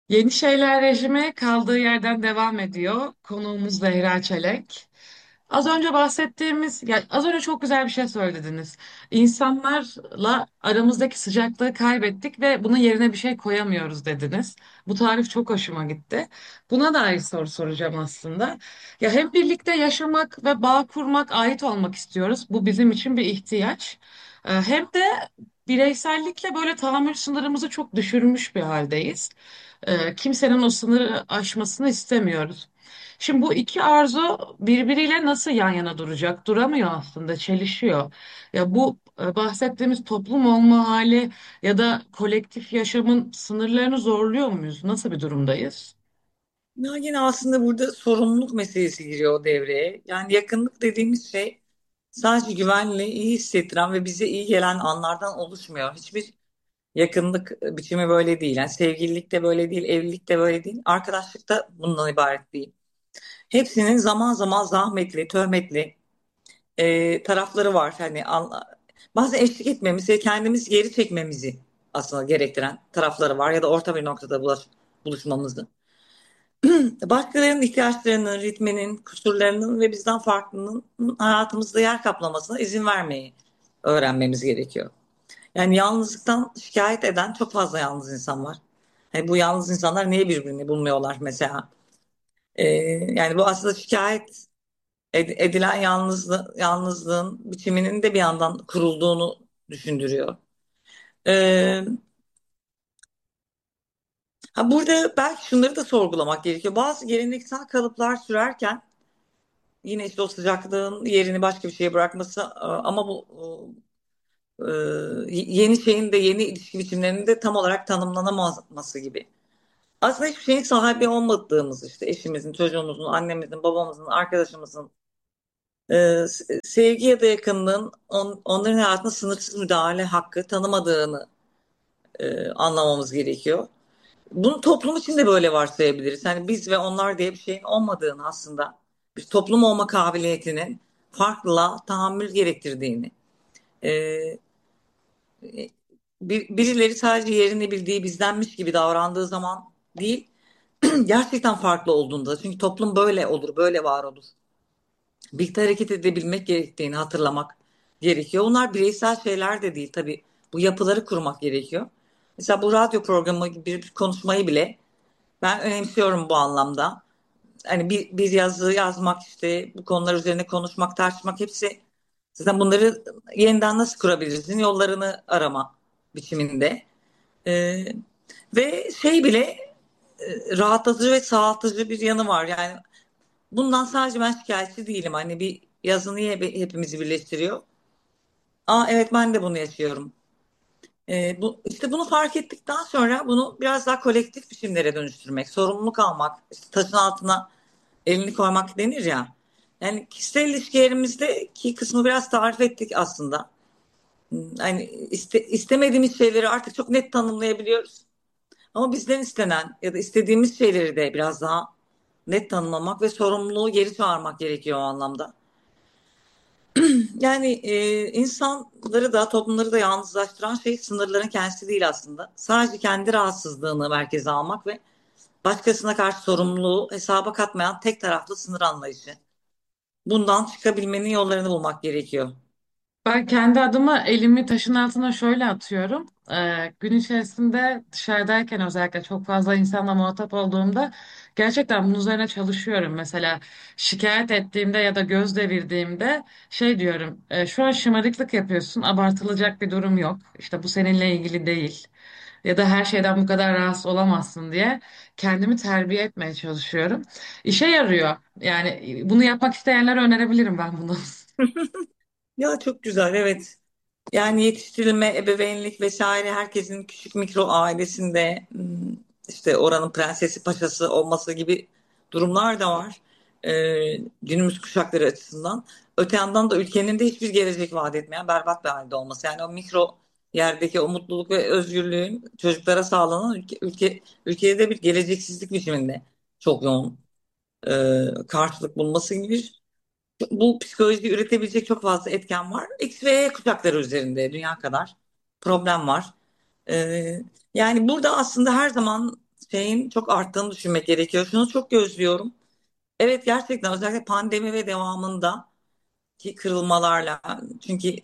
Yeni Şeyler rejimi kaldığı yerden devam ediyor. Konuğumuz Zehra Çelek. Az önce bahsettiğimiz, ya az önce çok güzel bir şey söylediniz. İnsanlarla aramızdaki sıcaklığı kaybettik ve bunun yerine bir şey koyamıyoruz dediniz. Bu tarif çok hoşuma gitti. Buna dair soru soracağım aslında. Ya hem birlikte yaşamak ve bağ kurmak, ait olmak istiyoruz. Bu bizim için bir ihtiyaç. Hem de bireysellikle böyle tahammül sınırımızı çok düşürmüş bir haldeyiz. Kimsenin o sınırı aşmasını istemiyoruz. Şimdi bu iki arzu birbiriyle nasıl yan yana duracak? Duramıyor aslında, çelişiyor. Ya bu bahsettiğimiz toplum olma hali ya da kolektif yaşamın sınırlarını zorluyor muyuz? Nasıl bir durumdayız? Ya yine aslında burada sorumluluk meselesi giriyor devreye. Yani yakınlık dediğimiz şey sadece güvenli, iyi hissettiren ve bize iyi gelen anlardan oluşmuyor. Hiçbir yakınlık biçimi böyle değil. Yani sevgililik de böyle değil, evlilik de böyle değil, arkadaşlık da bundan ibaret değil. Hepsinin zaman zaman zahmetli, töhmetli tarafları var. Hani bazen eşlik etmemizi ve kendimizi geri çekmemizi aslında gerektiren tarafları var ya da orta bir noktada buluşmamızı. Başkalarının ihtiyaçlarının, ritminin, kusurlarının ve bizden farklının hayatımızda yer kaplamasına izin vermeyi öğrenmemiz gerekiyor. Yani yalnızlıktan şikayet eden çok fazla yalnız insan var. Hani bu yalnız insanlar niye birbirini bulmuyorlar mesela? Ee, Yani bu aslında şikayet edilen yalnızlığın biçiminin de bir yandan kurulduğunu düşündürüyor. Ee, Burada belki şunları da sorgulamak gerekiyor. Bazı geleneksel kalıplar sürerken yine işte o sıcaklığın yerini başka bir şeye bırakması ama bu yeni şeyin de yeni ilişki biçimlerinin de tam olarak tanımlanamaması gibi. Aslında hiçbir şeyin sahibi olmadığımız işte eşimizin, çocuğumuzun, annemizin, babamızın, arkadaşımızın sevgi ya da yakınlığın onların hayatına sınırsız müdahale hakkı tanımadığını anlamamız gerekiyor. Bunu toplum için de böyle varsayabiliriz. Yani biz ve onlar diye bir şeyin olmadığını aslında bir toplum olma kabiliyetinin farklılığa tahammül gerektirdiğini. Ee, Birileri sadece yerini bildiği bizdenmiş gibi davrandığı zaman değil, gerçekten farklı olduğunda. Çünkü toplum böyle olur, böyle var olur. Birlikte hareket edebilmek gerektiğini hatırlamak gerekiyor. Bunlar bireysel şeyler de değil tabii. Bu yapıları kurmak gerekiyor. Mesela bu radyo programı gibi bir konuşmayı bile ben önemsiyorum bu anlamda. Hani bir yazı yazmak işte bu konular üzerine konuşmak, tartışmak hepsi zaten bunları yeniden nasıl kurabilirizin yollarını arama biçiminde. Ee, Ve şey bile rahatlatıcı ve sağaltıcı bir yanı var. Yani bundan sadece ben şikayetçi değilim. Hani bir yazı niye hepimizi birleştiriyor? Aa evet ben de bunu yaşıyorum. İşte bunu fark ettikten sonra bunu biraz daha kolektif biçimlere dönüştürmek, sorumluluk almak, işte taşın altına elini koymak denir ya. Yani kişisel ilişkilerimizdeki kısmı biraz tarif ettik aslında. Hani istemediğimiz şeyleri artık çok net tanımlayabiliyoruz. Ama bizden istenen ya da istediğimiz şeyleri de biraz daha net tanımlamak ve sorumluluğu geri çağırmak gerekiyor o anlamda. Yani insanları da toplumları da yalnızlaştıran şey sınırların kendisi değil aslında. Sadece kendi rahatsızlığını merkeze almak ve başkasına karşı sorumluluğu hesaba katmayan tek taraflı sınır anlayışı. Bundan çıkabilmenin yollarını bulmak gerekiyor. Ben kendi adıma elimi taşın altına şöyle atıyorum. Gün içerisinde dışarıdayken özellikle çok fazla insanla muhatap olduğumda gerçekten bunun üzerine çalışıyorum. Mesela şikayet ettiğimde ya da göz devirdiğimde şey diyorum. Şu an şımarıklık yapıyorsun, abartılacak bir durum yok. İşte bu seninle ilgili değil. Ya da her şeyden bu kadar rahatsız olamazsın diye kendimi terbiye etmeye çalışıyorum. İşe yarıyor. Yani bunu yapmak isteyenlere önerebilirim ben bunu. Ya çok güzel, evet. Yani yetiştirilme, ebeveynlik vesaire herkesin küçük mikro ailesinde işte oranın prensesi paşası olması gibi durumlar da var. Günümüz kuşakları açısından. Öte yandan da ülkenin de hiçbir gelecek vaat etmeyen berbat bir halde olması. Yani o mikro yerdeki o mutluluk ve özgürlüğün çocuklara sağlanan ülkede de bir geleceksizlik biçiminde çok yoğun karşılık bulması gibi bu psikoloji üretebilecek çok fazla etken var. X ve Y kuşakları üzerinde dünya kadar problem var. Ee, Yani burada aslında her zaman şeyin çok arttığını düşünmek gerekiyor. Şunu çok gözlüyorum. Evet, gerçekten özellikle pandemi ve devamında ki kırılmalarla, çünkü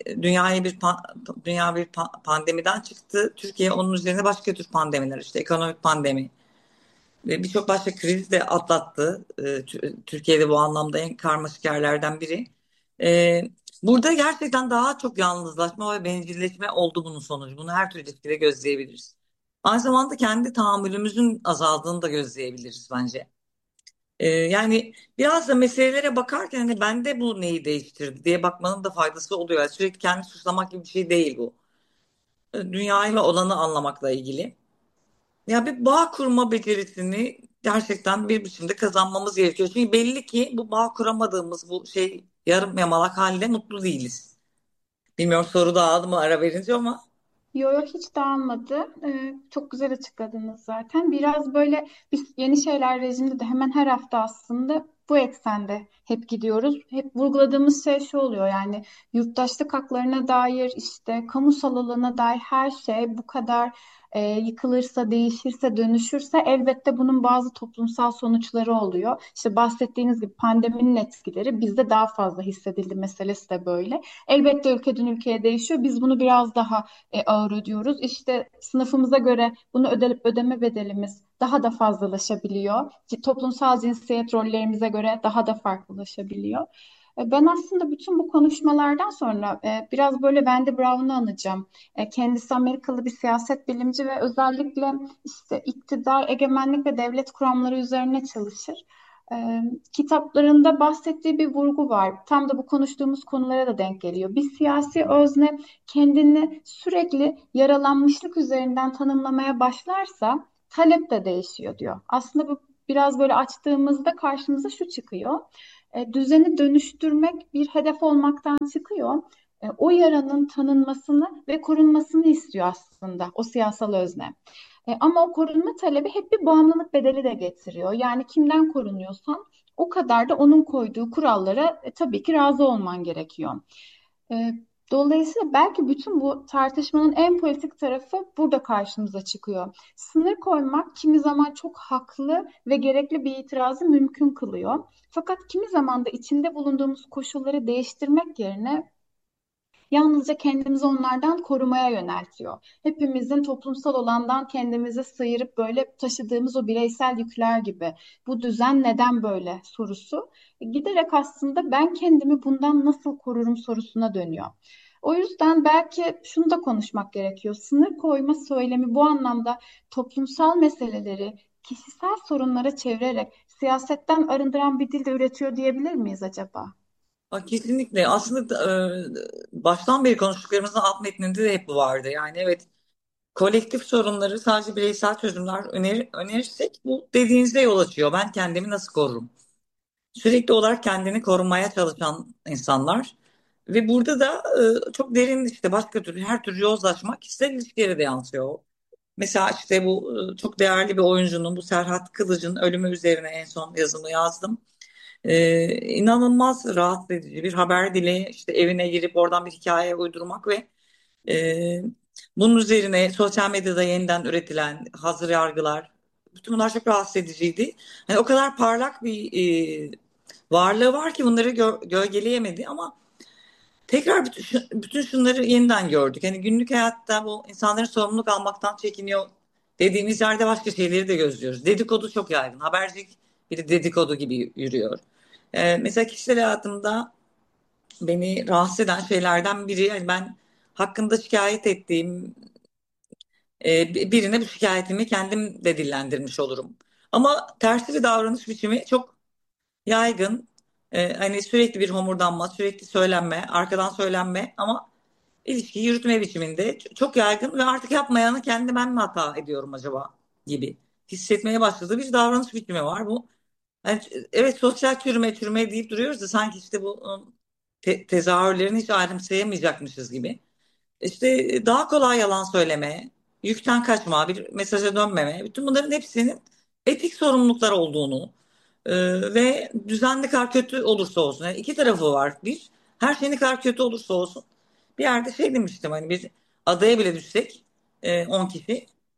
dünya bir pandemiden çıktı. Türkiye onun üzerine başka tür pandemiler, işte ekonomik pandemi ve birçok başka kriz de atlattı. Türkiye'de bu anlamda en karmaşık yerlerden biri. E, Burada gerçekten daha çok yalnızlaşma ve bencilleşme oldu bunun sonucu. Bunu her türlü ilişkide gözleyebiliriz. Aynı zamanda kendi tahammülümüzün azaldığını da gözleyebiliriz bence. Yani biraz da meselelere bakarken hani bende bu neyi değiştirdi diye bakmanın da faydası oluyor. Yani sürekli kendini suçlamak gibi bir şey değil bu. Dünyayı ve olanı anlamakla ilgili. Ya bir bağ kurma becerisini gerçekten bir biçimde kazanmamız gerekiyor. Çünkü belli ki bu bağ kuramadığımız bu şey yarım yamalak halde mutlu değiliz. Bilmiyorum, soru dağıldı mı ara verince ama. Yo yo hiç dağılmadı. Çok güzel açıkladınız zaten. Biraz böyle biz yeni şeyler rejimde de hemen her hafta aslında bu eksende hep gidiyoruz. Hep vurguladığımız şey şu oluyor yani yurttaşlık haklarına dair işte kamusal alana dair her şey bu kadar yıkılırsa, değişirse, dönüşürse elbette bunun bazı toplumsal sonuçları oluyor. İşte bahsettiğiniz gibi pandeminin etkileri bizde daha fazla hissedildi meselesi de böyle. Elbette ülkeden ülkeye değişiyor. Biz bunu biraz daha ağır ödüyoruz. İşte sınıfımıza göre bunu ödeme bedelimiz daha da fazlalaşabiliyor. Toplumsal cinsiyet rollerimize göre daha da farklılaşabiliyor. Ben aslında bütün bu konuşmalardan sonra biraz böyle Wendy Brown'u anacağım. Kendisi Amerikalı bir siyaset bilimci ve özellikle işte iktidar, egemenlik ve devlet kuramları üzerine çalışır. Kitaplarında bahsettiği bir vurgu var. Tam da bu konuştuğumuz konulara da denk geliyor. Bir siyasi özne kendini sürekli yaralanmışlık üzerinden tanımlamaya başlarsa talep de değişiyor diyor. Aslında bu biraz böyle açtığımızda karşımıza şu çıkıyor. Düzeni dönüştürmek bir hedef olmaktan çıkıyor. O yaranın tanınmasını ve korunmasını istiyor aslında o siyasal özne. Ama o korunma talebi hep bir bağımlılık bedeli de getiriyor. Yani kimden korunuyorsan o kadar da onun koyduğu kurallara tabii ki razı olman gerekiyor. E, Dolayısıyla belki bütün bu tartışmanın en politik tarafı burada karşımıza çıkıyor. Sınır koymak kimi zaman çok haklı ve gerekli bir itirazı mümkün kılıyor. Fakat kimi zaman da içinde bulunduğumuz koşulları değiştirmek yerine yalnızca kendimizi onlardan korumaya yöneltiyor. Hepimizin toplumsal olandan kendimizi sıyırıp böyle taşıdığımız o bireysel yükler gibi. Bu düzen neden böyle sorusu giderek aslında ben kendimi bundan nasıl korurum sorusuna dönüyor. O yüzden belki şunu da konuşmak gerekiyor. Sınır koyma söylemi bu anlamda toplumsal meseleleri kişisel sorunlara çevirerek siyasetten arındıran bir dil de üretiyor diyebilir miyiz acaba? Kesinlikle. Aslında baştan beri konuştuklarımızın alt metninde de hep bu vardı. Yani evet, kolektif sorunları sadece bireysel çözümler önerirsek bu dediğinizde yol açıyor. Ben kendimi nasıl korurum? Sürekli olarak kendini korumaya çalışan insanlar ve burada da çok derin, işte başka türlü her türlü yozlaşma kişisel ilişkilere de yansıyor. Mesela işte bu çok değerli bir oyuncunun, bu Serhat Kılıç'ın ölümü üzerine en son yazımı yazdım. İnanılmaz rahatsız edici bir haber dili, işte evine girip oradan bir hikaye uydurmak ve ee, bunun üzerine sosyal medyada yeniden üretilen hazır yargılar, bütün bunlar çok rahatsız ediciydi. Hani o kadar parlak bir varlığı var ki bunları gölgeleyemedi ama tekrar bütün şunları yeniden gördük. Hani günlük hayatta bu insanların sorumluluk almaktan çekiniyor dediğimiz yerde başka şeyleri de gözlüyoruz. Dedikodu çok yaygın. Habercilik bir dedikodu gibi yürüyor. Mesela kişisel hayatımda beni rahatsız eden şeylerden biri, yani ben hakkında şikayet ettiğim birine bu şikayetimi kendim de dillendirmiş olurum. Ama tersi bir davranış biçimi çok yaygın. Hani sürekli bir homurdanma, sürekli söylenme, arkadan söylenme ama ilişkiyi yürütme biçiminde çok yaygın ve artık yapmayanı kendi ben mi hata ediyorum acaba gibi hissetmeye başladığı bir davranış biçimi var. Bu yani, evet, sosyal çürüme deyip duruyoruz da sanki işte bu tezahürlerini hiç ayrımsayamayacakmışız gibi. İşte daha kolay yalan söyleme, yükten kaçma, bir mesaja dönmeme, bütün bunların hepsinin etik sorumluluklar olduğunu ve düzen ne kadar kötü olursa olsun, yani iki tarafı var. Bir, her şey ne kadar kötü olursa olsun, bir yerde şey demiştim, hani biz adaya bile düşsek 10 kişi,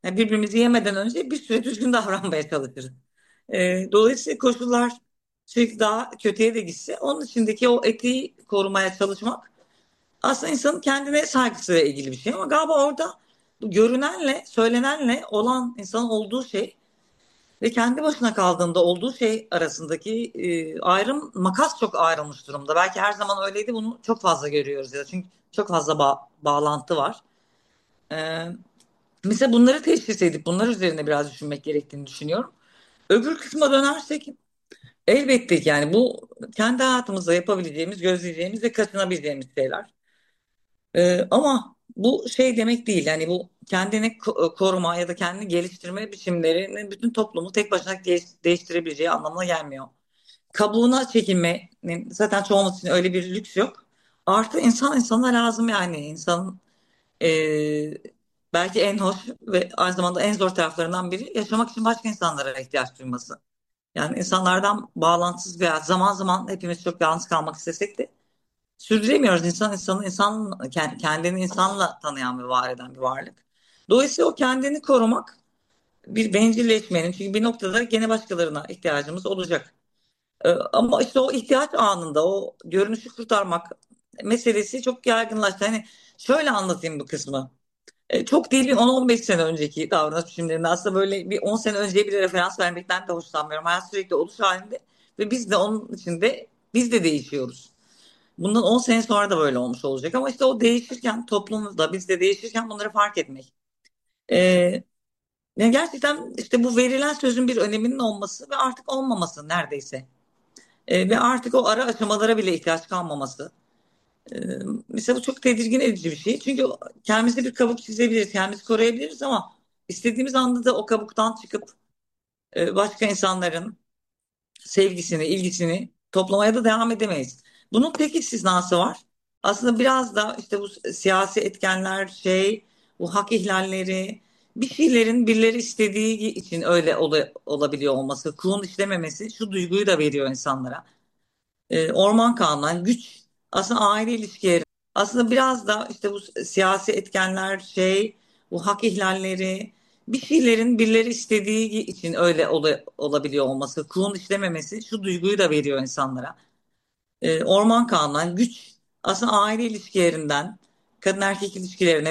Yani birbirimizi yemeden önce bir süre düzgün davranmaya çalışırız. Dolayısıyla koşullar sürekli daha kötüye de gitse onun içindeki o etiği korumaya çalışmak aslında insanın kendine saygısıyla ilgili bir şey. Ama galiba orada bu görünenle söylenenle olan insanın olduğu şey ve kendi başına kaldığında olduğu şey arasındaki ayrım, makas çok ayrılmış durumda. Belki her zaman öyleydi, bunu çok fazla görüyoruz ya. Çünkü çok fazla bağlantı var. Ee, Mesela bunları teşhis edip bunlar üzerine biraz düşünmek gerektiğini düşünüyorum. Öbür kısma dönersek, elbette ki yani bu kendi hayatımızda yapabileceğimiz, gözleyeceğimiz ve kaçınabileceğimiz şeyler. Ama bu şey demek değil. Yani bu kendini koruma ya da kendini geliştirme biçimlerinin bütün toplumu tek başına değiştirebileceği anlamına gelmiyor. Kabuğuna çekilmenin zaten çoğumuz için öyle bir lüks yok. Artı insan insana lazım yani. İnsanın e, belki en hoş ve aynı zamanda en zor taraflarından biri yaşamak için başka insanlara ihtiyaç duyması. Yani insanlardan bağlantısız veya zaman zaman hepimiz çok yalnız kalmak istesek de sürdüremiyoruz. İnsan kendini insanla tanıyan ve var eden bir varlık. Dolayısıyla o kendini korumak bir bencilleşmenin, çünkü bir noktada gene başkalarına ihtiyacımız olacak. Ama işte o ihtiyaç anında o görünüşü kurtarmak meselesi çok yaygınlaştı. Hani şöyle anlatayım bu kısmı. Çok değil, bir 10-15 sene önceki davranış biçimlerinde aslında böyle bir 10 sene önceye bir referans vermekten de hoşlanmıyorum. Hayat sürekli oluş halinde ve biz de onun içinde biz de değişiyoruz. Bundan 10 sene sonra da böyle olmuş olacak ama işte o değişirken, toplumda biz de değişirken bunları fark etmek. Ee, Yani gerçekten işte bu verilen sözün bir öneminin olması ve artık olmaması neredeyse. Ve artık o ara aşamalara bile ihtiyaç kalmaması. Ee, Mesela bu çok tedirgin edici bir şey. Çünkü kendimize bir kabuk çizebiliriz, kendimizi koruyabiliriz ama istediğimiz anda da o kabuktan çıkıp başka insanların sevgisini, ilgisini toplamaya da devam edemeyiz. Bunun tek istisnası var. Aslında biraz da işte bu siyasi etkenler, bu hak ihlalleri, bir şeylerin birileri istediği için öyle olabiliyor olması, kulun işlememesi şu duyguyu da veriyor insanlara. Orman kanunu, yani güç, aslında aile ilişkileri, aslında biraz da işte bu siyasi etkenler, bu hak ihlalleri, bir şeylerin birileri istediği için öyle olabiliyor olması, kulun işlememesi şu duyguyu da veriyor insanlara. Orman kanunu, yani güç, aslında aile ilişkilerinden kadın erkek ilişkilerine